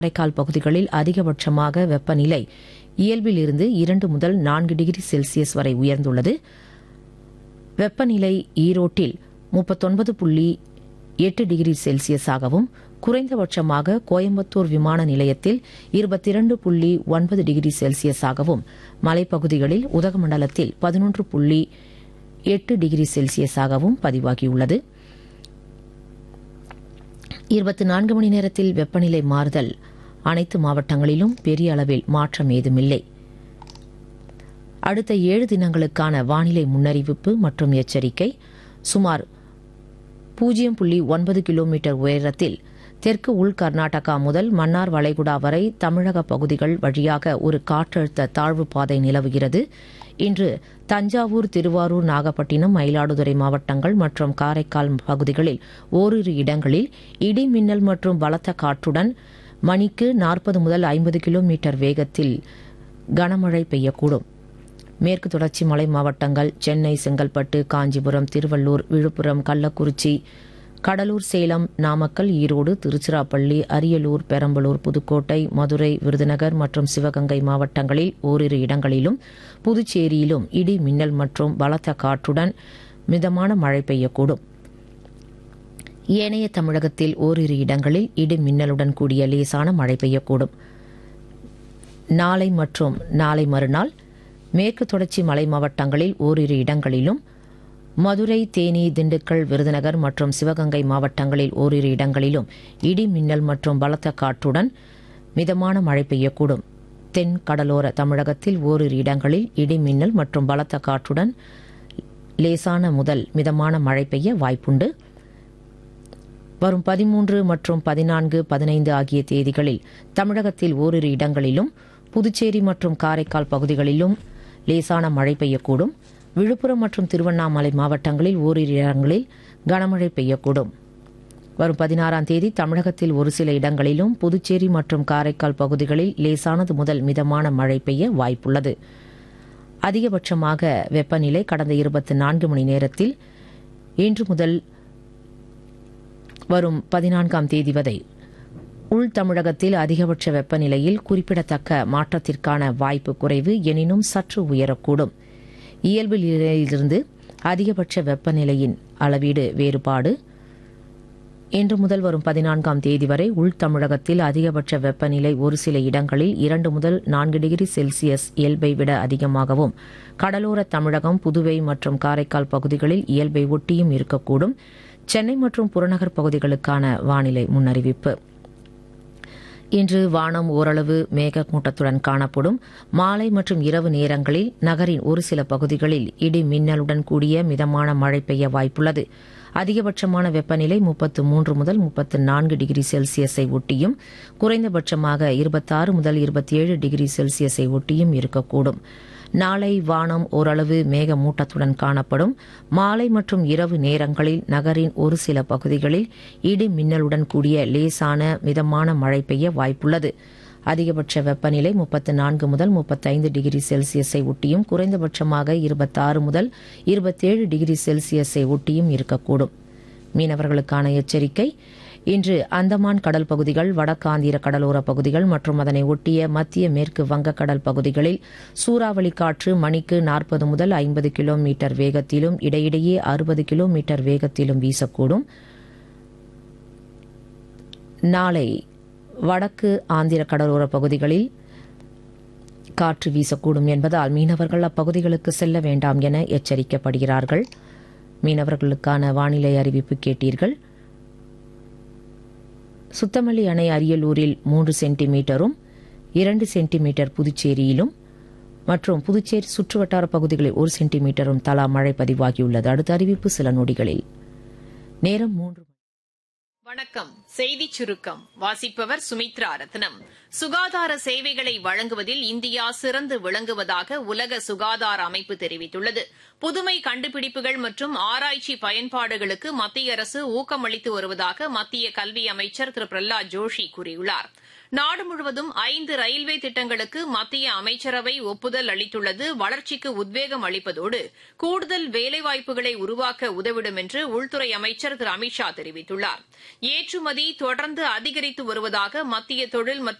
காரைக்கால் பகுதிகளில் அதிகபட்சமாக வெப்பநிலை இயல்பிலிருந்து 2 முதல் 4 டிகிரி செல்சியஸ் வரை உயர்ந்துள்ளது. வெப்பநிலை ஈரோட்டில் 39.8 டிகிரி செல்சியஸாகவும், குறைந்தபட்சமாக கோயம்புத்தூர் விமான நிலையத்தில் 22.9 டிகிரி செல்சியஸாகவும், மலைப்பகுதிகளில் உதகமண்டலத்தில் 11.8 டிகிரி செல்சியஸாகவும் பதிவாகியுள்ளது. 24 மணி நேரத்தில் வெப்பநிலை மாறுதல் அனைத்து மாவட்டங்களிலும் பெரிய அளவில் மாற்றம் ஏதுமில்லை. அடுத்த 7 தினங்களுக்கான வானிலை முன்னறிவிப்பு மற்றும் எச்சரிக்கை. சுமார் 0.9 கிலோமீட்டர் உயரத்தில் தெற்கு உள் கர்நாடகா முதல் மன்னார் வளைகுடா வரை தமிழக பகுதிகள் வழியாக ஒரு காற்றழுத்த தாழ்வு பாதை நிலவுகிறது. இன்று தஞ்சாவூர், திருவாரூர், நாகப்பட்டினம், மயிலாடுதுறை மாவட்டங்கள் மற்றும் காரைக்கால் பகுதிகளில் ஓரிரு இடங்களில் இடி மின்னல் மற்றும் பலத்த காற்றுடன் மணிக்கு 40 முதல் 50 கிலோமீட்டர் வேகத்தில் கனமழை பெய்யக்கூடும். மேற்கு தொடர்ச்சி மலை மாவட்டங்கள் சென்னை, செங்கல்பட்டு, காஞ்சிபுரம், திருவள்ளூர், விழுப்புரம், கள்ளக்குறிச்சி, கடலூர், சேலம், நாமக்கல், ஈரோடு, திருச்சிராப்பள்ளி, அரியலூர், பெரம்பலூர், புதுக்கோட்டை, மதுரை, விருதுநகர் மற்றும் சிவகங்கை மாவட்டங்களில் ஓரிரு இடங்களிலும், புதுச்சேரியிலும் இடி மின்னல் மற்றும் பலத்த காற்றுடன் மிதமான மழை பெய்யக்கூடும். ஏனைய தமிழகத்தில் ஓரிரு இடங்களில் இடி மின்னலுடன் கூடிய லேசான மழை பெய்யக்கூடும். நாளை மற்றும் நாளை மறுநாள் மேற்கு தொடர்ச்சி மலை மாவட்டங்களில் ஓரிரு இடங்களிலும், மதுரை, தேனி, திண்டுக்கல், விருதுநகர் மற்றும் சிவகங்கை மாவட்டங்களில் ஓரிரு இடங்களிலும் இடி மின்னல் மற்றும் பலத்த காற்றுடன் மிதமான மழை பெய்யக்கூடும். தென் கடலோர தமிழகத்தில் ஓரிரு இடங்களில் இடி மின்னல் மற்றும் பலத்த காற்றுடன் லேசான முதல் மிதமான மழை பெய்ய வாய்ப்புண்டு. வரும் 13 மற்றும் 14, 15 ஆகிய தேதிகளில் தமிழகத்தில் ஓரிரு இடங்களிலும், புதுச்சேரி மற்றும் காரைக்கால் பகுதிகளிலும் லேசான மழை பெய்யக்கூடும். விழுப்புரம் மற்றும் திருவண்ணாமலை மாவட்டங்களில் ஓரிரு இடங்களில் கனமழை பெய்யக்கூடும். வரும் 16ஆம் தேதி தமிழகத்தில் ஒரு சில இடங்களிலும், புதுச்சேரி மற்றும் காரைக்கால் பகுதிகளில் லேசானது முதல் மிதமான மழை பெய்ய வாய்ப்புள்ளது. அதிகபட்சமாக வெப்பநிலை கடந்த 24 மணி நேரத்தில் இன்று முதல் வரும் 14ஆம் தேதி வரை உள் தமிழகத்தில் அதிகபட்ச வெப்பநிலையில் குறிப்பிடத்தக்க மாற்றத்திற்கான வாய்ப்பு குறைவு, எனினும் சற்று உயரக்கூடும். இயல்பு நிலையிலிருந்து அதிகபட்ச வெப்பநிலையின் அளவீடு வேறுபாடு. இன்று முதல் வரும் 14ஆம் தேதி வரை உள் தமிழகத்தில் அதிகபட்ச வெப்பநிலை ஒரு சில இடங்களில் 2 முதல் 4 டிகிரி செல்சியஸ் இயல்பை விட அதிகமாகவும், கடலோர தமிழகம், புதுவை மற்றும் காரைக்கால் பகுதிகளில் இயல்பை ஒட்டியும் இருக்கக்கூடும். சென்னை மற்றும் புறநகர் பகுதிகளுக்கான வானிலை முன்னறிவிப்பு. இன்று வானம் ஓரளவு மேகமூட்டத்துடன் காணப்படும். மாலை மற்றும் இரவு நேரங்களில் நகரின் ஒரு சில பகுதிகளில் இடி மின்னலுடன் கூடிய மிதமான மழை பெய்ய வாய்ப்புள்ளது. அதிகபட்சமான வெப்பநிலை 33 முதல் 34 டிகிரி செல்சியஸை ஒட்டியும், குறைந்தபட்சமாக 26 முதல் 27 டிகிரி செல்சியஸை ஒட்டியும் இருக்கக்கூடும். நாளை வானம் ஓரளவு மேகமூட்டத்துடன் காணப்படும். மாலை மற்றும் இரவு நேரங்களில் நகரின் ஒரு சில பகுதிகளில் இடி மின்னலுடன் கூடிய லேசான மிதமான மழை பெய்ய வாய்ப்புள்ளது. அதிகபட்ச வெப்பநிலை 34 முதல் 35 டிகிரி செல்சியஸை ஒட்டியும், குறைந்தபட்சமாக 26 முதல் 27 டிகிரி செல்சியஸை ஒட்டியும் இருக்கக்கூடும். மீனவர்களுக்கான எச்சரிக்கை. இன்று அந்தமான் கடல் பகுதிகள், வடக்காந்திர கடலோர பகுதிகள் மற்றும் அதனை ஒட்டிய மத்திய மேற்கு வங்கக்கடல் பகுதிகளில் சூறாவளி காற்று மணிக்கு 40 முதல் 50 கிலோமீட்டர் வேகத்திலும், இடையிடையே 60 கிலோமீட்டர் வேகத்திலும் வீசக்கூடும். நாளை வடக்கு ஆந்திர கடலோர பகுதிகளில் காற்று வீசக்கூடும் என்பதால் மீனவர்கள் அப்பகுதிகளுக்கு செல்ல வேண்டாம் என எச்சரிக்கப்படுகிறார்கள். மீனவர்களுக்கான வானிலை அறிவிப்பு கேட்டீர்கள். சுத்தமல்லி அணை அரியலூரில் 3 சென்டிமீட்டரும், 2 சென்டிமீட்டர் புதுச்சேரியிலும் மற்றும் புதுச்சேரி சுற்றுவட்டார பகுதிகளில் 1 சென்டிமீட்டரும் தலா மழை பதிவாகியுள்ளது. அடுத்த அறிவிப்பு சில நொடிகளில். நேரம் 3. வணக்கம். செய்திச் சுருக்கம் வாசிப்பவர் சுமித்ரா ரத்னம். சுகாதார சேவைகளை வழங்குவதில் இந்தியா சிறந்து விளங்குவதாக உலக சுகாதார அமைப்பு தெரிவித்துள்ளது. புதுமை கண்டுபிடிப்புகள் மற்றும் ஆராய்ச்சி பயன்பாடுகளுக்கு மத்திய அரசு ஊக்கமளித்து வருவதாக மத்திய கல்வி அமைச்சர் திரு பிரஹ்லாத் ஜோஷி கூறியுள்ளார். நாடு முழுவதும் 5 ரயில்வே திட்டங்களுக்கு மத்திய அமைச்சரவை ஒப்புதல் அளித்துள்ளது வளர்ச்சிக்கு உத்வேகம் அளிப்பதோடு கூடுதல் வேலைவாய்ப்புகளை உருவாக்க உதவிடும் என்று உள்துறை அமைச்சர் திரு அமித் ஷா தெரிவித்துள்ளார். ஏற்றுமதி தொடர்ந்து அதிகரித்து வருவதாக மத்திய தொழில் மற்றும்